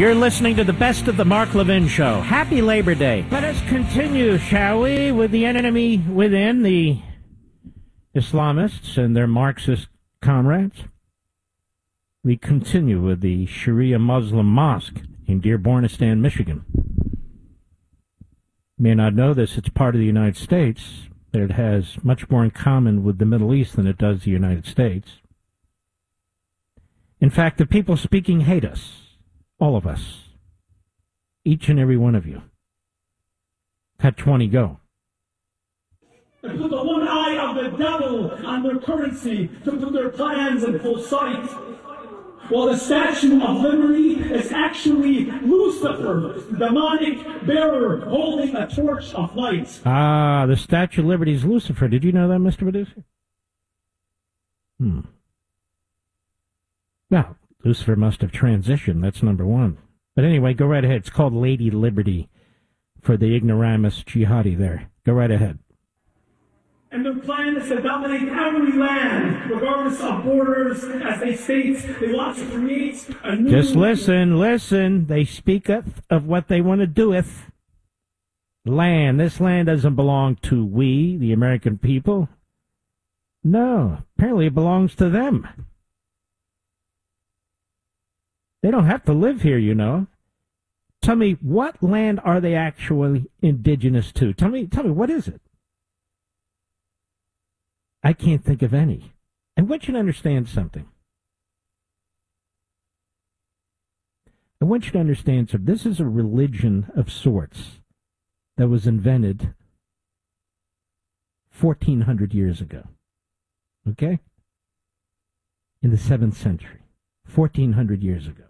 You're listening to the best of the Mark Levin Show. Happy Labor Day. Let us continue, shall we, with the enemy within, the Islamists and their Marxist comrades. We continue with the Sharia Muslim Mosque in Dearbornistan, Michigan. You may not know this, it's part of the United States, but it has much more in common with the Middle East than it does the United States. In fact, the people speaking hate us. All of us. Each and every one of you. Cut 20, go. And put the one eye of the devil on their currency to put their plans in full sight. While the Statue of Liberty is actually Lucifer, the demonic bearer holding a torch of light. Ah, the Statue of Liberty is Lucifer. Did you know that, Mr. Producer? Well, Lucifer must have transitioned. That's number one. But anyway, go right ahead. It's called Lady Liberty for the ignoramus jihadi there. Go right ahead. And their plan is to dominate every land, regardless of borders, as they state. They want to create a new... Just listen. They speak of what they want to do with land. This land doesn't belong to we, the American people. No, apparently it belongs to them. They don't have to live here, you know. Tell me, what land are they actually indigenous to? Tell me, what is it? I can't think of any. I want you to understand something. This is a religion of sorts that was invented 1,400 years ago. Okay? In the 7th century. 1,400 years ago.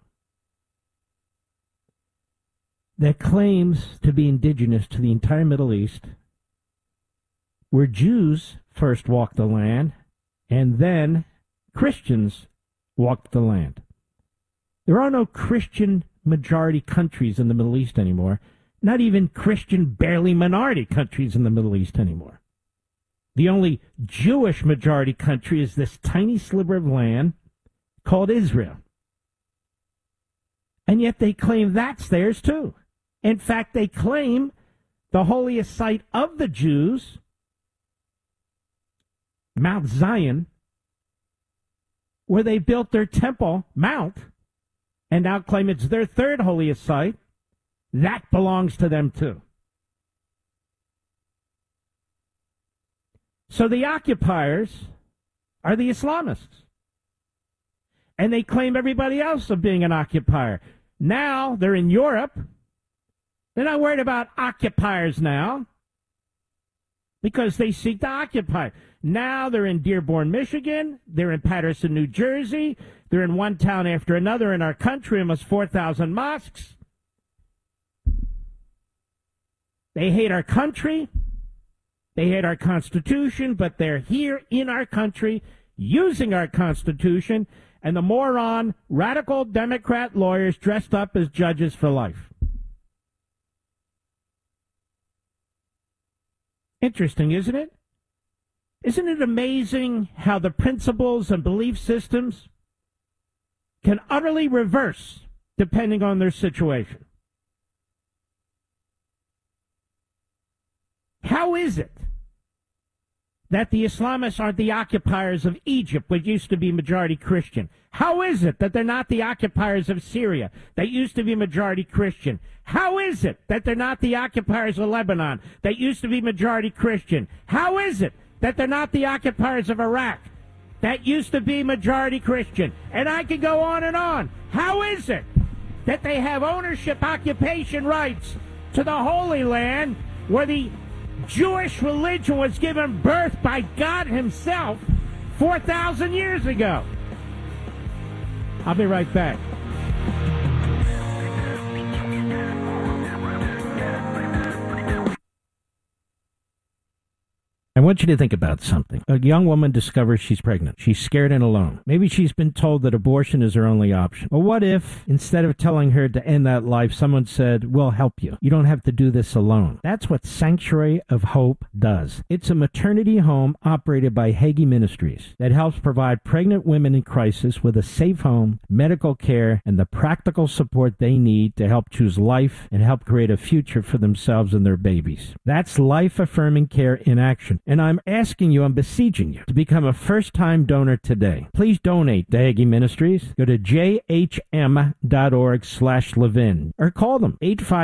That claims to be indigenous to the entire Middle East, where Jews first walked the land, and then Christians walked the land. There are no Christian majority countries in the Middle East anymore, not even Christian barely minority countries in the Middle East anymore. The only Jewish majority country is this tiny sliver of land called Israel. And yet they claim that's theirs too. In fact, they claim the holiest site of the Jews, Mount Zion, where they built their temple, Mount, and now claim it's their third holiest site, that belongs to them too. So the occupiers are the Islamists. And they claim everybody else of being an occupier. Now they're in Europe. They're not worried about occupiers now because they seek to occupy. Now they're in Dearborn, Michigan. They're in Patterson, New Jersey. They're in one town after another in our country, almost 4,000 mosques. They hate our country. They hate our Constitution, but they're here in our country using our Constitution, and the moron, radical Democrat lawyers dressed up as judges for life. Interesting, isn't it? Isn't it amazing how the principles and belief systems can utterly reverse depending on their situation? How is it that the Islamists aren't the occupiers of Egypt, which used to be majority Christian? How is it that they're not the occupiers of Syria, that used to be majority Christian? How is it that they're not the occupiers of Lebanon, that used to be majority Christian? How is it that they're not the occupiers of Iraq, that used to be majority Christian? And I can go on and on. How is it that they have ownership, occupation rights to the Holy Land, where the Jewish religion was given birth by God himself 4,000 years ago? I'll be right back. I want you to think about something. A young woman discovers she's pregnant. She's scared and alone. Maybe she's been told that abortion is her only option. Well, what if, instead of telling her to end that life, someone said, we'll help you. You don't have to do this alone. That's what Sanctuary of Hope does. It's a maternity home operated by Hagee Ministries that helps provide pregnant women in crisis with a safe home, medical care, and the practical support they need to help choose life and help create a future for themselves and their babies. That's life-affirming care in action. And I'm asking you, I'm beseeching you, to become a first-time donor today. Please donate to Hagee Ministries. Go to jhm.org/Levin or call them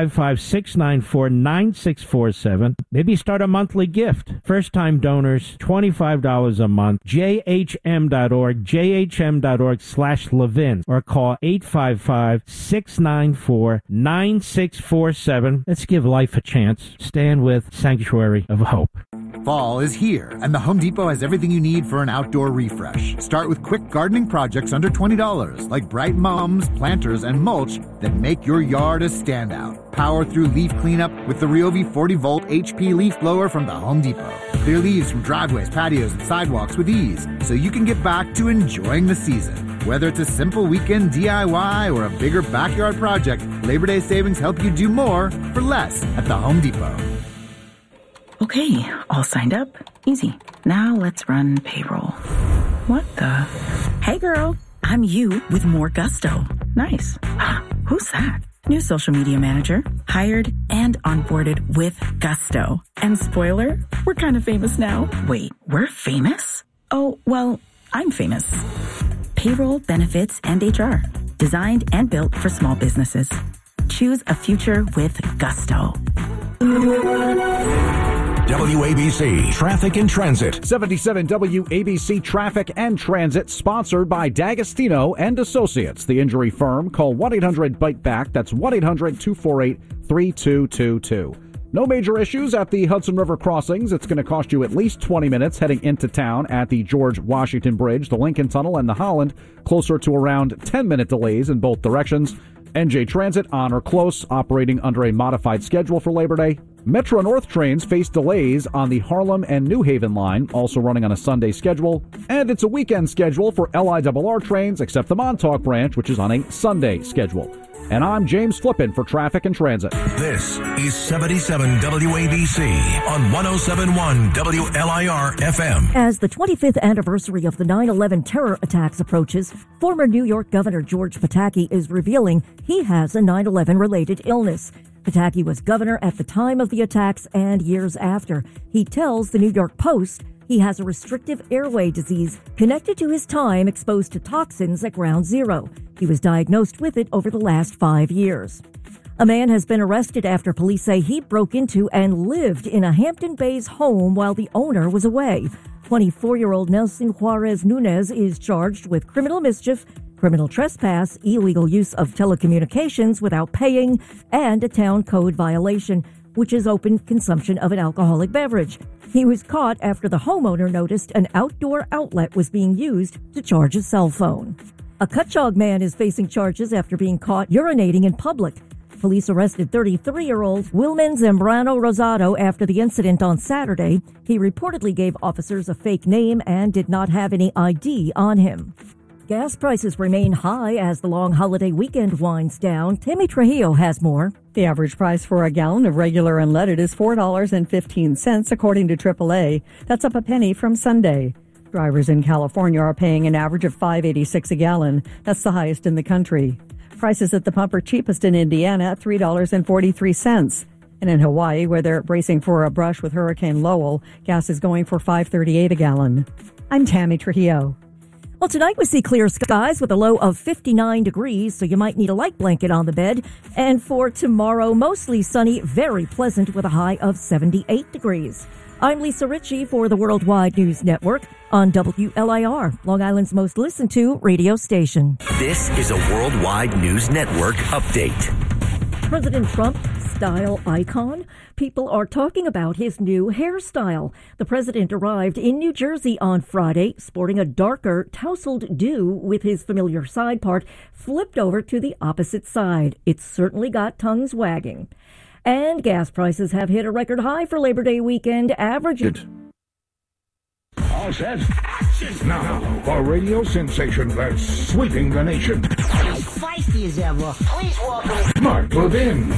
855-694-9647. Maybe start a monthly gift. First-time donors, $25 a month. jhm.org, jhm.org/Levin or call 855-694-9647. Let's give life a chance. Stand with Sanctuary of Hope. Fall is here, and the Home Depot has everything you need for an outdoor refresh. Start with quick gardening projects under $20, like bright mums, planters, and mulch that make your yard a standout. Power through leaf cleanup with the Ryobi 40-volt HP leaf blower from the Home Depot. Clear leaves from driveways, patios, and sidewalks with ease, so you can get back to enjoying the season. Whether it's a simple weekend DIY or a bigger backyard project, Labor Day savings help you do more for less at the Home Depot. Okay, all signed up. Easy. Now let's run payroll. What the? Hey girl, I'm you with more gusto. Nice. Who's that? New social media manager. Hired and onboarded with gusto. And spoiler, we're kind of famous now. Wait, we're famous? Oh, well, I'm famous. Payroll, benefits, and HR. Designed and built for small businesses. Choose a future with gusto. WABC Traffic and Transit. 77 WABC Traffic and Transit, sponsored by D'Agostino and Associates, the injury firm. Call 1-800-BITE-BACK. That's 1-800-248-3222. No major issues at the Hudson River crossings. It's going to cost you at least 20 minutes heading into town at the George Washington Bridge, the Lincoln Tunnel, and the Holland. Closer to around 10-minute delays in both directions. NJ Transit on or close, operating under a modified schedule for Labor Day. Metro North trains face delays on the Harlem and New Haven line, also running on a Sunday schedule. And it's a weekend schedule for LIRR trains, except the Montauk branch, which is on a Sunday schedule. And I'm James Flippin for Traffic and Transit. This is 77 WABC on 107.1 WLIR-FM. As the 25th anniversary of the 9/11 terror attacks approaches, former New York Governor George Pataki is revealing he has a 9/11-related illness. Pataki was governor at the time of the attacks and years after. He tells the New York Post he has a restrictive airway disease connected to his time exposed to toxins at Ground Zero. He was diagnosed with it over the last 5 years. A man has been arrested after police say he broke into and lived in a Hampton Bays home while the owner was away. 24-year-old Nelson Juarez Nunez is charged with criminal mischief, criminal trespass, illegal use of telecommunications without paying, and a town code violation, which is open consumption of an alcoholic beverage. He was caught after the homeowner noticed an outdoor outlet was being used to charge a cell phone. A Cutchogue man is facing charges after being caught urinating in public. Police arrested 33-year-old Wilman Zambrano Rosado after the incident on Saturday. He reportedly gave officers a fake name and did not have any ID on him. Gas prices remain high as the long holiday weekend winds down. Tammy Trujillo has more. The average price for a gallon of regular unleaded is $4.15, according to AAA. That's up a penny from Sunday. Drivers in California are paying an average of $5.86 a gallon. That's the highest in the country. Prices at the pump are cheapest in Indiana at $3.43. And in Hawaii, where they're bracing for a brush with Hurricane Lowell, gas is going for $5.38 a gallon. I'm Tammy Trujillo. Well, tonight we see clear skies with a low of 59 degrees, so you might need a light blanket on the bed. And for tomorrow, mostly sunny, very pleasant with a high of 78 degrees. I'm Lisa Ritchie for the Worldwide News Network on WLIR, Long Island's most listened to radio station. This is a Worldwide News Network update. President Trump, style icon? People are talking about his new hairstyle. The president arrived in New Jersey on Friday, sporting a darker, tousled do with his familiar side part flipped over to the opposite side. It certainly got tongues wagging. And gas prices have hit a record high for Labor Day weekend, averaging All set. Now, for radio sensation that's sweeping the nation. As feisty as ever. Please welcome Mark Levin.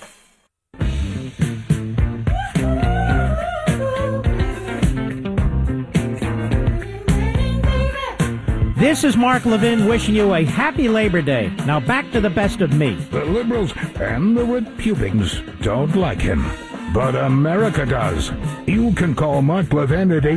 This is Mark Levin wishing you a happy Labor Day. Now back to the best of me. The liberals and the Republicans don't like him, but America does. You can call Mark Levin at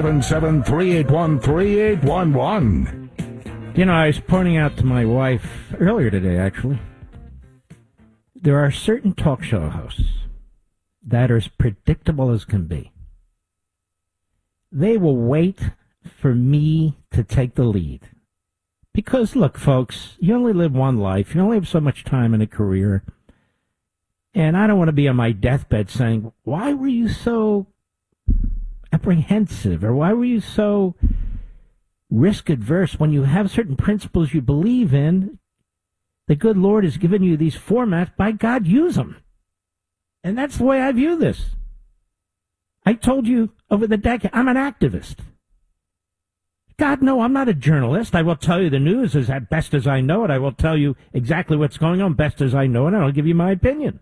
877-381-3811. You know, I was pointing out to my wife earlier today, actually, there are certain talk show hosts that are as predictable as can be. They will wait for me to take the lead. Because, look, folks, you only live one life. You only have so much time in a career. And I don't want to be on my deathbed saying, why were you so apprehensive? Or why were you so risk-adverse when you have certain principles you believe in? The good Lord has given you these formats. By God, use them. And that's the way I view this. I told you over the decade, I'm an activist. God, no, I'm not a journalist. I will tell you the news as best as I know it. I will tell you exactly what's going on best as I know it, and I'll give you my opinion.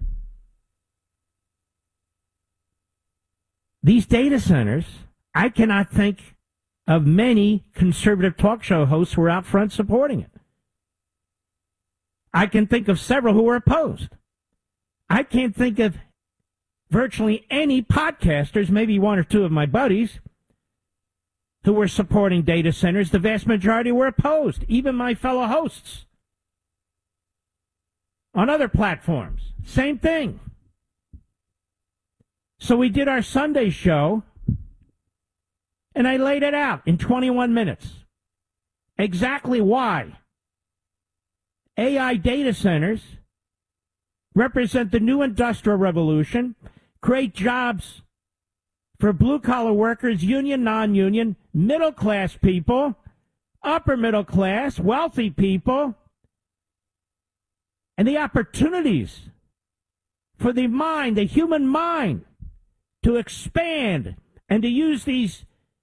These data centers, I cannot think of many conservative talk show hosts who are out front supporting it. I can think of several who are opposed. I can't think of virtually any podcasters, maybe one or two of my buddies, who were supporting data centers. The vast majority were opposed, even my fellow hosts. On other platforms, same thing. So we did our Sunday show, and I laid it out in 21 minutes. Exactly why AI data centers represent the new industrial revolution, create jobs for blue-collar workers, union, non-union, middle-class people, upper-middle class, wealthy people, and the opportunities for the mind, the human mind, to expand and to use these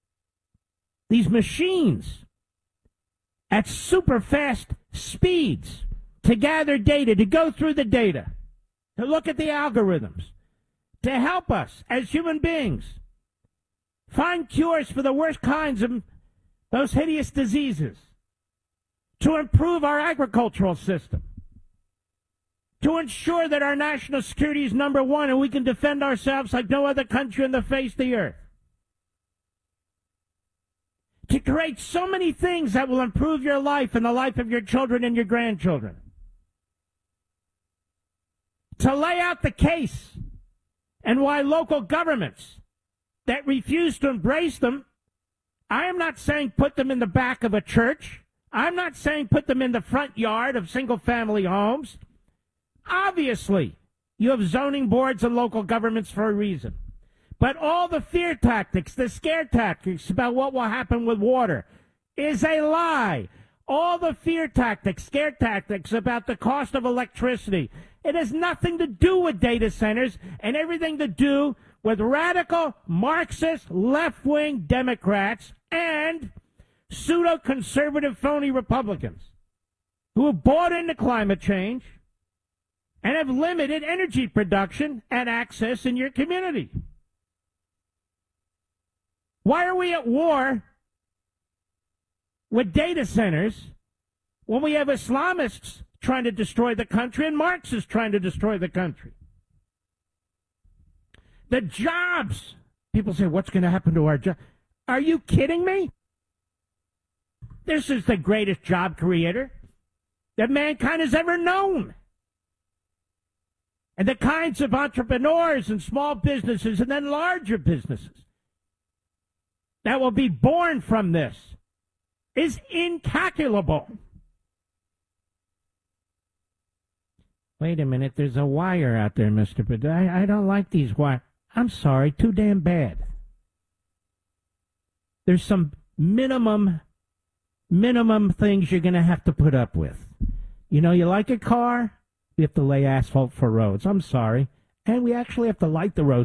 machines at super fast speeds to gather data, to go through the data, to look at the algorithms, to help us as human beings find cures for the worst kinds of those hideous diseases, to improve our agricultural system, to ensure that our national security is number one and we can defend ourselves like no other country on the face of the earth, to create so many things that will improve your life and the life of your children and your grandchildren, to lay out the case and why local governments that refuse to embrace them, I am not saying put them in the back of a church. I'm not saying put them in the front yard of single-family homes. Obviously, you have zoning boards and local governments for a reason. But all the fear tactics, the scare tactics about what will happen with water is a lie. All the fear tactics, scare tactics about the cost of electricity, it has nothing to do with data centers and everything to do with radical Marxist left-wing Democrats and pseudo-conservative phony Republicans who have bought into climate change and have limited energy production and access in your community. Why are we at war with data centers when we have Islamists trying to destroy the country and Marxists trying to destroy the country? The jobs. People say, what's going to happen to our jobs? Are you kidding me? This is the greatest job creator that mankind has ever known. And the kinds of entrepreneurs and small businesses and then larger businesses that will be born from this is incalculable. Wait a minute, there's a wire out there, Mr. But I don't like these wires. I'm sorry, too damn bad. There's some minimum things you're going to have to put up with. You know, you like a car, we have to lay asphalt for roads. I'm sorry. And we actually have to light the roads.